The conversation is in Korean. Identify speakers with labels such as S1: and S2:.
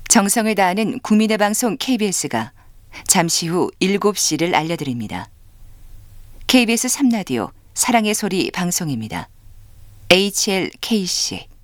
S1: 정성을 다하는 국민의 방송 KBS가 잠시 후 7시를 알려드립니다. KBS 3라디오 사랑의 소리 방송입니다. HLKC